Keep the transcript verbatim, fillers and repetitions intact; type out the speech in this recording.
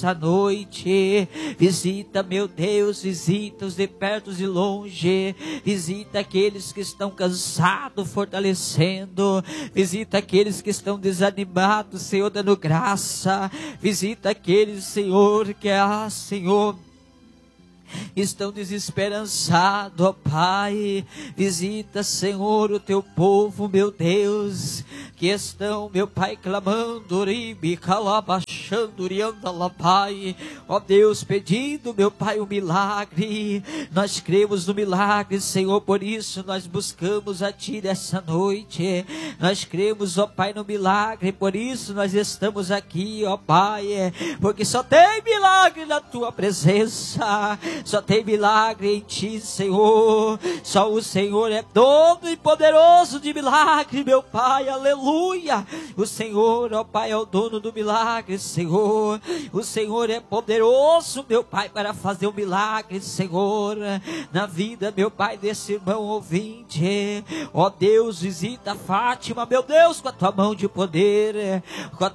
nessa noite. Visita, meu Deus, visita os de perto e de longe. Visita aqueles que estão cansados, fortalecendo. Visita aqueles que estão desanimados, Senhor, dando graça. Visita aqueles, Senhor, que, ah, Senhor, estão desesperançados, ó Pai. Visita, Senhor, o teu povo, meu Deus, que estão, meu Pai, clamando, Ribi, calabachando, rianda, Pai, ó Deus, pedindo, meu Pai, um milagre. Nós cremos no milagre, Senhor, por isso nós buscamos a Ti nessa noite. Nós cremos, ó Pai, no milagre, por isso nós estamos aqui, ó Pai, porque só tem milagre na Tua presença. Só tem milagre em Ti, Senhor. Só o Senhor é dono e poderoso de milagre, meu Pai, aleluia. O Senhor, ó Pai, é o dono do milagre, Senhor. O Senhor é poderoso, meu Pai, para fazer um milagre, Senhor, na vida, meu Pai, desse irmão ouvinte. Ó Deus, visita Fátima, meu Deus, com a Tua mão de poder, com a